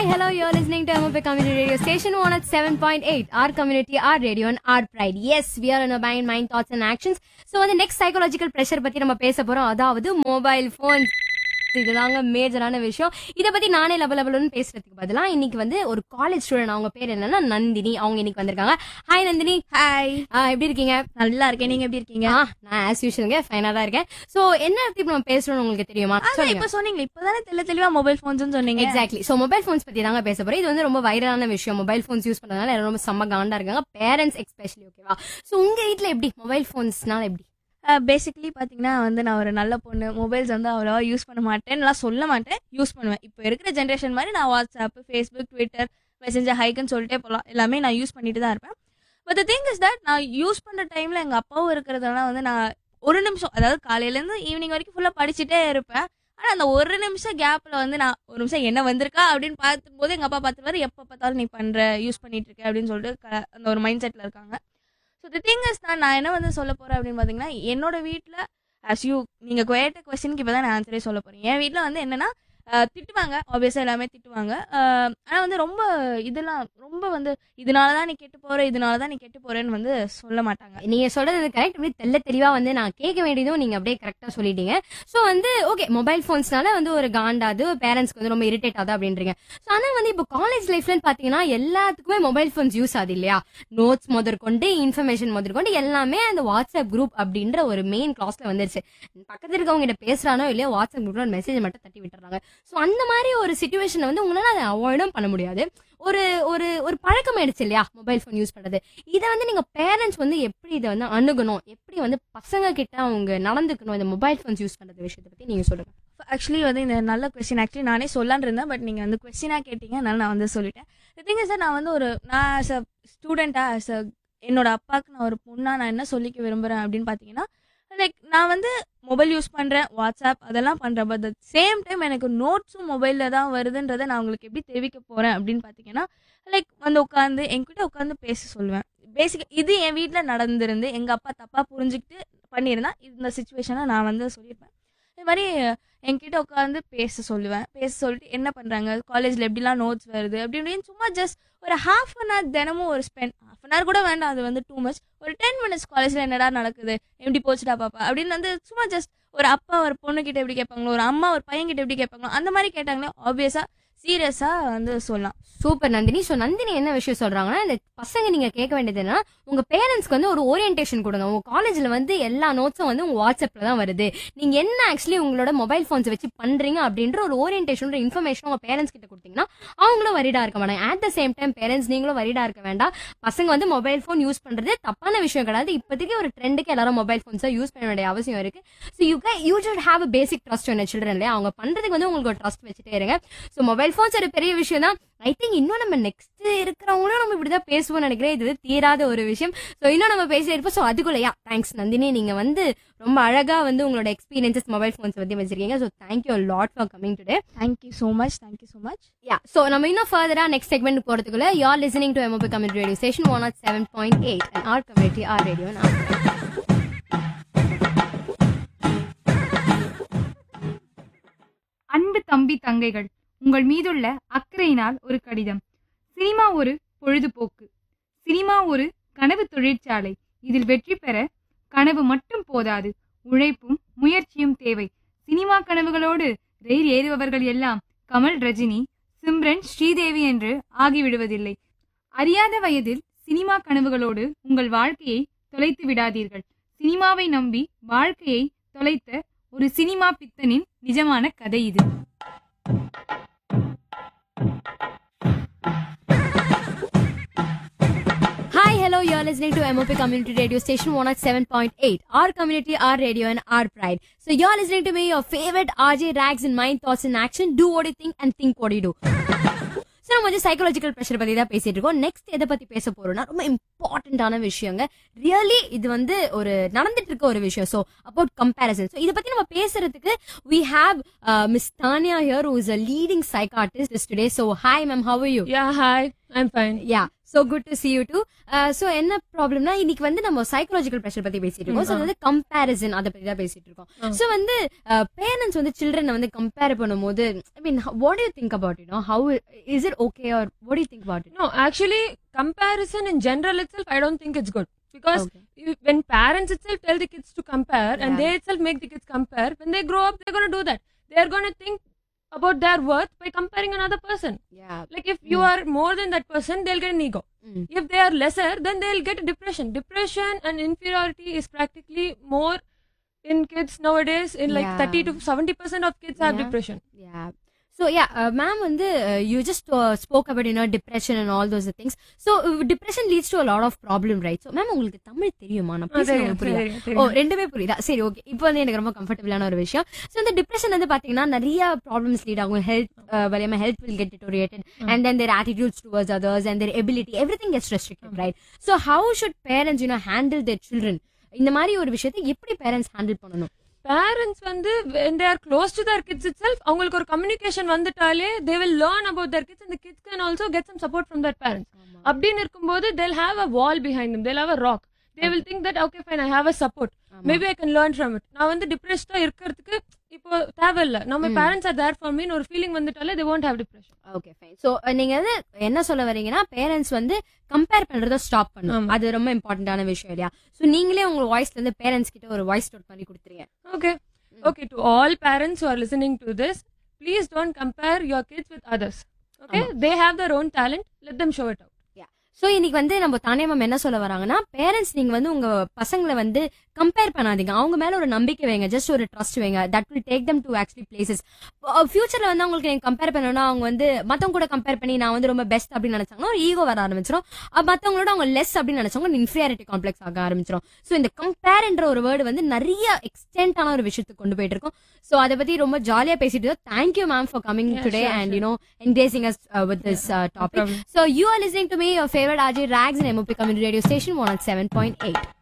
hello, you're listening to MOP Community Radio Station 107.8. Our community, our radio and our pride. Yes, we are in a mind, thoughts and actions. So, the next psychological pressure பத்தி நம்ம பேச போறோம். அதாவது mobile phones. இதுதாங்க மேஜரான விஷயம். இத பத்தி நானே லெவல்னு பேசுறதுக்கு பதிலா இன்னைக்கு வந்து ஒரு காலேஜ் ஸ்டூடெண்ட், அவங்க பேர் என்னன்னா நந்தினி, அவங்க இன்னைக்கு வந்திருக்காங்க. ஹாய் நந்தினி. ஹாய். எப்படி இருக்கீங்க? நல்லா இருக்கேன். நீங்க எப்படி இருக்கீங்க? நான் ஆஸ் யூஷுவல்ங்க ஃபைனா தான் இருக்கேன். சோ என்ன பத்தி நம்ம பேசுறோம் உங்களுக்கு தெரியுமா? இப்ப சொன்னீங்க, இப்பதானே தெளிவா மொபைல் போன்ஸ் சொன்னீங்க. எக்ஸாக்ட்லி. சோ மொபைல் போன்ஸ் பத்தி தாங்க பேச போறோம். இது வந்து ரொம்ப வைரலான விஷயம். மொபைல் போன்ஸ் யூஸ் பண்றதுனால எல்லாரும் ரொம்ப செம்ம காண்டா இருக்காங்க, பேரண்ட்ஸ் எஸ்பெஷலி. ஓகேவா? சோ உங்க வீட்ல எப்படி மொபைல் போன்ஸ்னால எப்படி? பேசிக்கலி பாத்தீங்கன்னா வந்து நான் ஒரு நல்ல பொண்ணு. மொபைல்ஸ் வந்து அவ்வளவா யூஸ் பண்ண மாட்டேன், நான் சொல்ல மாட்டேன், யூஸ் பண்ணுவேன். இப்போ இருக்கிற ஜென்ரேஷன் மாதிரி நான் வாட்ஸ்அப், ஃபேஸ்புக், ட்விட்டர், மெசேஞ்சர், ஹைக்குன்னு சொல்லிட்டே போகலாம். எல்லாமே நான் யூஸ் பண்ணிட்டு தான் இருப்பேன். But the thing is that நான் யூஸ் பண்ற டைம்ல எங்க அப்பாவும் இருக்கிறதுனால வந்து நான் ஒரு நிமிஷம், அதாவது காலையில இருந்து ஈவினிங் வரைக்கும் ஃபுல்லா படிச்சுட்டே இருப்பேன். ஆனா அந்த ஒரு நிமிஷம் கேப்ல வந்து நான் ஒரு நிமிஷம் என்ன வந்திருக்கா அப்படின்னு பார்க்கும்போது எங்க அப்பா பார்த்துருவாரு, எப்ப பார்த்தாலும் நீ பண்ற, யூஸ் பண்ணிட்டு இருக்க அப்படின்னு சொல்லிட்டு அந்த ஒரு மைண்ட் செட்ல இருக்காங்க. ஸோ தி திங் இஸ் நான் என்ன வந்து சொல்ல போறேன் அப்படின்னு பாத்தீங்கன்னா, என்னோட வீட்டில் ஆஸ் யூ நீங்க கேட்ட கொஸ்டினுக்கு இப்போ தான் நான் ஆன்சரே சொல்ல போறேன். என் வீட்டில் வந்து என்னன்னா திட்டுவாங்க, ஆப்வியஸா எல்லாமே திட்டுவாங்க. ஆனா வந்து ரொம்ப இதெல்லாம் ரொம்ப வந்து இதனாலதான் நீ கெட்டு போற, இதனாலதான் நீ கெட்டு போறேன்னு வந்து சொல்ல மாட்டாங்க. நீங்க சொல்றது கரெக்ட். அப்படியே தெளிவா வந்து நான் கேட்க வேண்டியதும் நீங்க அப்படியே கரெக்டா சொல்லிட்டீங்க. சோ வந்து ஓகே, மொபைல் போன்ஸ்னால வந்து ஒரு காண்டாது, பேரண்ட்ஸ்க்கு வந்து ரொம்ப இரிட்டேட் ஆகுது அப்படின்றீங்க. சோ ஆனா வந்து இப்போ காலேஜ் லைஃப்ல பாத்தீங்கன்னா எல்லாத்துக்குமே மொபைல் போன்ஸ் யூஸ் ஆகுது இல்லையா? நோட்ஸ் முதற்கொண்டு, இன்ஃபர்மேஷன் முதற்கொண்டு எல்லாமே அந்த வாட்ஸ்அப் குரூப் அப்படின்ற ஒரு மெயின் கிளாஸ்ல வந்துருச்சு. பக்கத்துல இருக்கவங்க கிட்ட பேசுறானோ இல்லையா, வாட்ஸ்அப் குரூப்ல ஒரு மெசேஜ் மட்டும் தட்டி விட்டுறாங்க. சோ அந்த மாதிரி ஒரு சிச்சுவேஷன்ல வந்து உங்களால அதை அவாய்டும் பண்ண முடியாது. ஒரு ஒரு ஒரு பழக்கம் ஆயிடுச்சு இல்லையா மொபைல் போன் யூஸ் பண்றது. இதை வந்து நீங்க பேரண்ட்ஸ் வந்து எப்படி இதை வந்து அணுகணும், எப்படி வந்து பசங்க கிட்ட அவங்க நடந்துக்கணும் இந்த மொபைல் போன்ஸ் யூஸ் பண்றது விஷயத்தை பத்தி நீங்க சொல்லுங்க. ஆக்சுவலி வந்து இந்த நல்ல கொஸ்டின் ஆக்சுவலி நானே சொல்லான்னு இருந்தேன், பட் நீங்க வந்து கொஸ்டினா கேட்டீங்க, அதனால நான் வந்து சொல்லிட்டேன். திங் சார், நான் வந்து நான் ஆஸ் அ ஸ்டூடெண்டா, ஆஸ் அ என்னோட அப்பாவுக்கு நான் ஒரு பொண்ணா நான் என்ன சொல்லிக்க விரும்புறேன் அப்படின்னு பாத்தீங்கன்னா, லைக் நான் வந்து மொபைல் யூஸ் பண்றேன், வாட்ஸ்அப் அதெல்லாம் பண்றேன். பட் அட் சேம் டைம் எனக்கு நோட்ஸும் மொபைல்ல தான் வருதுன்றதை நான் உங்களுக்கு எப்படி தெரிவிக்க போறேன் அப்படின்னு பாத்தீங்கன்னா, லைக் வந்து உட்காந்து என்கிட்ட உட்காந்து பேச சொல்லுவேன். பேசிக் இது என் வீட்டில் நடந்திருந்து எங்க அப்பா தப்பா புரிஞ்சுக்கிட்டு பண்ணியிருந்தா இந்த சுச்சுவேஷனை நான் வந்து சொல்லியிருப்பேன். இது மாதிரி என்கிட்ட உட்காந்து பேச சொல்லுவேன். பேச சொல்லிட்டு என்ன பண்றாங்க, காலேஜ்ல எப்படிலாம் நோட்ஸ் வருது அப்படி இப்படின்னு சும்மா ஜஸ்ட் ஒரு ½ அன் ஹவர் தினமும் ஒரு ½ அன் ஹவர் கூட வேண்டாம், அது வந்து டூ மச். ஒரு 10 மினிட்ஸ் காலேஜ்ல என்னடா நடக்குது, எப்படி போச்சுடா பாப்பா அப்படின்னு வந்து சும்மா ஜஸ்ட் ஒரு அப்பா ஒரு பொண்ணு கிட்ட எப்படி கேட்பாங்களோ, ஒரு அம்மா ஒரு பையன் கிட்ட எப்படி கேட்பாங்களோ அந்த மாதிரி கேட்டாங்களே, ஆப்வியஸா சீரியஸா வந்து சொல்லலாம். சூப்பர் நந்தினி. சோ நந்தினி என்ன விஷயம் சொல்றாங்கன்னா, இந்த பசங்க நீங்க கேட்க வேண்டியது என்னன்னா, உங்க பேரண்ட்ஸ்க்கு வந்து ஒரு ஓரியன்டேஷன் கொடுங்க. உங்க காலேஜ்ல வந்து எல்லா நோட்ஸும் வந்து உங்க வாட்ஸ்அப்ல தான் வருது, நீங்க என்ன ஆக்சுவலி உங்களோட மொபைல் போன்ஸ் வச்சு பண்றீங்க அப்படின்ற ஒரு ஓரியன்டேஷன், ஒரு இன்ஃபர்மேஷன் உங்க பேரண்ட்ஸ் கிட்ட கொடுத்தீங்கன்னா அவங்களும் வரிடா இருக்க மாட்டாங்க. At the same time parents நீங்களும் வரிடா இருக்க வேண்டாம். பசங்க வந்து மொபைல் போன் யூஸ் பண்றது தப்பான விஷயம் கிடையாது. இப்போதைக்கு ஒரு ட்ரெண்டுக்கு எல்லாரும் மொபைல் போன்ஸை யூஸ் பண்ண வேண்டிய அவசியம் இருக்கு. So you should have a basic trust on children இல்லையா? அவங்க பண்றதுக்கு வந்து உங்களுக்கு ஒரு ட்ரஸ்ட் வச்சுட்டே இருங்க. ஸோ மொபைல் போன்ஸ் ஒரு பெரிய விஷயம் தான். ஐ திங்க் இன்னும் நம்ம நெக்ஸ்ட் இருக்கிறவங்களும் நம்ம இப்படிதான் பேசுவோம்னு நினைக்கிறேன். இது தீராத ஒரு விஷயம். ஸோ இன்னும் நம்ம பேசிட்டே இருப்போம். ஸோ அதுக்குள்ளயா தேங்க்ஸ் நந்தினி, நீங்க வந்து ரொம்ப அழகா வந்து உங்களோட எக்ஸ்பீரியன்சஸ் மொபைல் போன்ஸ் பத்தி வச்சிருக்கீங்க. So thank you lot for coming today. Thank you so much. Yeah, so நம்ம இன்னும் ஃபர்தரா நெக்ஸ்ட் செக்மெண்ட் போறதுக்குள்ள you are listening to MOP Community Radio Station 107.8 and our community, our radio and our pride. அன்பு தம்பி தங்கைகள், உங்கள் மீதுள்ள அக்கறையினால் ஒரு கடிதம். சினிமா ஒரு பொழுதுபோக்கு, சினிமா ஒரு கனவு தொழிற்சாலை. இதில் வெற்றி பெற கனவு மட்டும் போதாது, உழைப்பும் முயற்சியும் தேவை. சினிமா கனவுகளோடு ரயில் ஏறுபவர்கள் எல்லாம் கமல், ரஜினி, சிம்ரன், ஸ்ரீதேவி என்று ஆகிவிடுவதில்லை. அறியாத வயதில் சினிமா கனவுகளோடு உங்கள் வாழ்க்கையை தொலைத்து விடாதீர்கள். சினிமாவை நம்பி வாழ்க்கையை தொலைத்த ஒரு சினிமா பித்தனின் நிஜமான கதை இது. Hi, hello, you're listening to MOP Community Radio Station 107.8. Our community, our radio and our pride. So you're listening to me, your favorite RJ Rags in Mind, Thoughts in Action. Do what you think and think what you do. So நம்ம வந்து psychological pressure பத்தி தான் பேசிட்டு இருக்கோம். Next எதை பத்தி பேச போறோம்னா ரொம்ப இம்பார்ட்டன்டான விஷயங்க. ரியலி இது வந்து ஒரு நடந்துட்டு இருக்க ஒரு விஷயம். So about comparison. ஸோ இதை பத்தி நம்ம பேசுறதுக்கு we have Miss Tanya here, who is a leading psychiatrist today. So hi ma'am, how are you? Yeah, hi. I'm fine. Yeah. So good to see you too. So என்ன ப்ராப்ளம்னா இன்னைக்கு வந்து நம்ம psychological pressure பத்தி பேசிட்டு இருக்கோம். So வந்து comparison அத பத்தி தான் பேசிட்டு இருக்கோம். சோ வந்து பேரண்ட்ஸ் வந்து சில்ட்ரனை வந்து கம்பேர் பண்ணும்போது ஐ மீன் what do you think about it? How is it okay or what do you think about it? No, actually, comparison in general itself, I don't think it's good. Because when parents itself tell the kids to compare and they itself make the kids compare, when they grow up, they're going to do that. They're going to think about their worth by comparing another person. Yeah. Like if you are more than that person, they'll get an ego. If they are lesser, then they'll get depression. Depression and inferiority is practically more in kids nowadays. In like 30 to 70% of kids have depression. Yeah. So yeah, ma'am வந்து you just spoke about depression and all those things. So depression leads to a lot of problem, right? So ma'am உங்களுக்கு தமிழ் தெரியுமா? நான் பேசுறது புரியுதா? ஓ ரெண்டுமே புரியுதா? சரி okay. இப்போ வந்து எனக்கு ரொம்ப கம்ஃபர்டபிளான ஒரு விஷயம். So இந்த டிப்ரெஷன் வந்து பாத்தீங்கன்னா நிறைய ப்ராப்ளம்ஸ் லீட் ஆகும். Health will get deteriorated and then their attitudes towards others and their ability, everything gets restricted, right? So how should parents handle their children? இந்த மாதிரி ஒரு விஷயத்தை எப்படி பேரண்ட்ஸ் ஹேண்டில் பண்ணணும்? Parents வந்து when they are close to their kids itself, அவங்களுக்கு ஒரு communication வந்துட்டாலே they will learn about their kids and the kids can also get some support from their parents. அப்படின்னு இருக்கும்போது they'll have a wall behind them, they'll have a rock. They will think that okay fine, I have a support, maybe I can learn from it. நான் வந்து டிப்ரெஸ்டா இருக்கிறதுக்கு இப்போ தேவையில்ல, நம்ம parents are there for me ஒரு feeling வந்துட்டாலே they won't have depression. Okay fine. So நீங்க வந்து என்ன சொல்ல வரீங்கன்னா பேரண்ட்ஸ் வந்து கம்பேர் பண்றத ஸ்டாப் பண்ணணும், அது ரொம்ப இம்பார்ட்டன்டான விஷயம் இல்லையா? சோ நீங்களே உங்க வாய்ஸ்ல இருந்து பேரண்ட்ஸ் கிட்ட ஒரு வாய்ஸ் நோட் பண்ணி கொடுத்துருங்க. Okay, to all parents who are listening to this, please don't compare your kids with others. Okay, they have their own talent, let them show it out. So இன்னைக்கு வந்து நம்ம தானே ma'am என்ன சொல்ல வராங்கன்னா parents நீங்க வந்து உங்க பசங்களை வந்து கம்பேர் பண்ணாதீங்க, அவங்க மேல ஒரு நம்பிக்கை வைங்க, ஜஸ்ட் ஒரு ட்ரஸ்ட் வைங்க. That will take them to actually places. ஃபியூச்சர்ல வந்து அவங்களுக்கு நீங்க கம்பேர் பண்ணணும்னா அவங்க வந்து மத்தவங்க கூட கம்பேர் பண்ணி நான் வந்து ரொம்ப பெஸ்ட் அப்படின்னு நினைச்சாங்கன்னா ஒரு ஈகோ வர ஆரம்பிச்சிடும். மத்தவங்களோட அவங்க லெஸ் அப்படின்னு நினைச்சவங்க இன்ஃபீரியாரிட்டி காம்ப்ளெக்ஸ் ஆக ஆரம்பிச்சிடும். சோ இந்த கம்பேர்ன்ற ஒரு வேர்டு வந்து நிறைய எக்ஸ்டென்டான ஒரு விஷயத்துக்கு கொண்டு போயிட்டு இருக்கும். சோ அதை பத்தி ரொம்ப ஜாலியா பேசிட்டு thank you ma'am for coming today and engaging us with this topic. So you are listening to me, your favorite RJ Rags and MOP Community Radio Station 107.8.